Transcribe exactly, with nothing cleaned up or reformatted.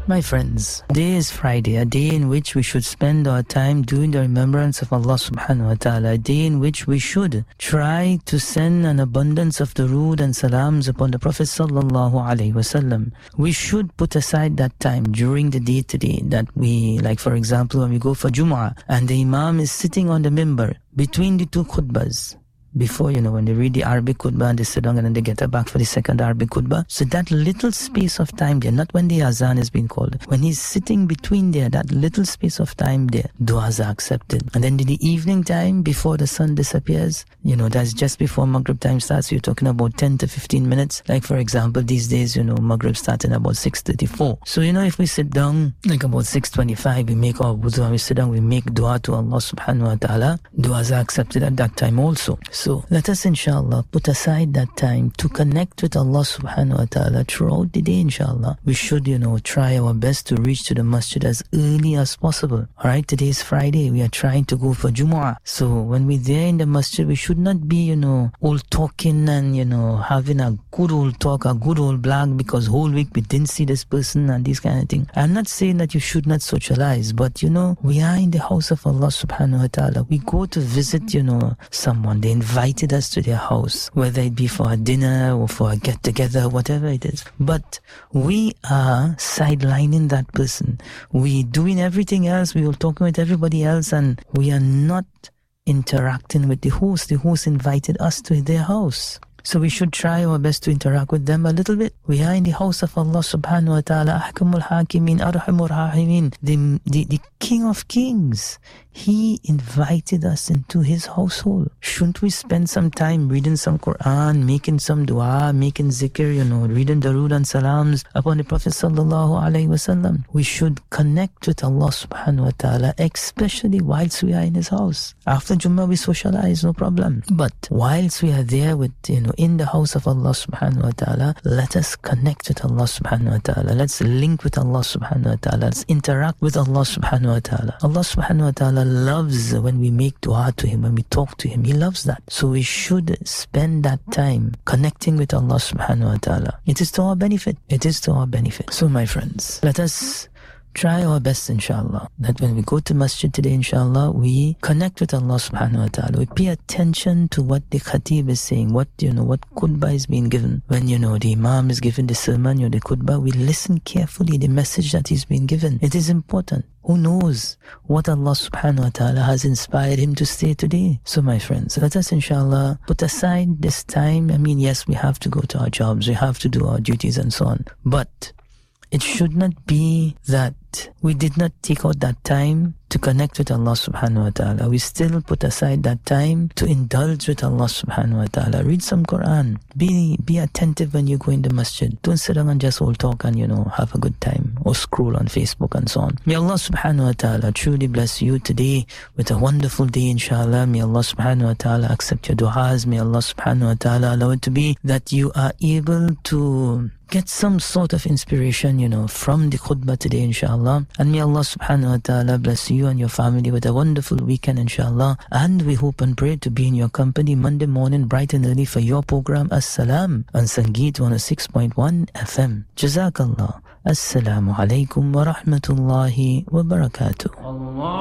My friends, today is Friday, a day in which we should spend our time doing the remembrance of Allah subhanahu wa ta'ala, a day in which we should try to send an abundance of durood and salams upon the Prophet sallallahu alaihi wasallam. We should put aside that time during the day today that we, like for example, when we go for Jumu'ah and the Imam is sitting on the mimbar between the two khutbahs. Before, you know, when they read the Arabic khutbah and they sit down and then they get back for the second Arabic khutbah. So that little space of time there, not when the azan is being called, when he's sitting between there, that little space of time there, du'as are accepted. And then in the evening time, before the sun disappears, you know, that's just before Maghrib time starts, you're talking about ten to fifteen minutes. Like for example, these days, you know, Maghrib starts in about six thirty-four. So, you know, if we sit down, like about six twenty-five, we make our wudu and we sit down, we make dua to Allah subhanahu wa ta'ala, du'as are accepted at that time also. So let us inshallah put aside that time to connect with Allah subhanahu wa ta'ala throughout the day inshallah. We should, you know, try our best to reach to the masjid as early as possible. Alright, today is Friday, we are trying to go for Jumu'ah. So when we're there in the masjid, we should not be, you know, all talking and, you know, having a good old talk, a good old blog because whole week we didn't see this person and this kind of thing. I'm not saying that you should not socialize, but you know, we are in the house of Allah subhanahu wa ta'ala. We go to visit, you know, someone. They invited us to their house, whether it be for a dinner or for a get-together, whatever it is. But we are sidelining that person. We doing everything else. We are talking with everybody else and we are not interacting with the host. The host invited us to their house. So we should try our best to interact with them a little bit. We are in the house of Allah subhanahu wa ta'ala, Ahkamul Hakimin, Arhamur Rahimin, the, the, the King of Kings. He invited us into His household. Shouldn't we spend some time reading some Quran, making some dua, making zikr, you know, reading darood and salams upon the Prophet sallallahu alaihi wasallam? We should connect with Allah subhanahu wa ta'ala, especially whilst we are in His house. After Jummah we socialize, no problem. But whilst we are there with, you know, in the house of Allah subhanahu wa ta'ala, let us connect with Allah subhanahu wa ta'ala. Let's link with Allah subhanahu wa ta'ala. Let's interact with Allah subhanahu wa ta'ala. Allah subhanahu wa ta'ala loves when we make dua to Him, when we talk to Him. He loves that. So we should spend that time connecting with Allah subhanahu wa ta'ala. It is to our benefit. It is to our benefit. So my friends, let us try our best inshallah that when we go to masjid today inshallah we connect with Allah subhanahu wa ta'ala. We pay attention to what the khatib is saying, what, you know, what khutbah is being given. When, you know, the imam is giving the sermon or the khutbah, we listen carefully the message that is being given. It is important. Who knows what Allah subhanahu wa ta'ala has inspired him to say today. So my friends, let us inshallah put aside this time. I mean, yes, we have to go to our jobs, we have to do our duties and so on, but it should not be that we did not take out that time to connect with Allah subhanahu wa ta'ala. We still put aside that time to indulge with Allah subhanahu wa ta'ala. Read some Quran. Be be attentive when you go in the masjid. Don't sit down and just all talk and, you know, have a good time or scroll on Facebook and so on. May Allah subhanahu wa ta'ala truly bless you today with a wonderful day inshallah. May Allah subhanahu wa ta'ala accept your du'as. May Allah subhanahu wa ta'ala allow it to be that you are able to get some sort of inspiration, you know, from the khutbah today inshallah. And may Allah subhanahu wa ta'ala bless you and your family with a wonderful weekend inshallah. And we hope and pray to be in your company Monday morning bright and early for your program As-Salam on Sangeet one oh six point one F M. Jazakallah. Assalamu alaikum wa rahmatullahi wa barakatuh.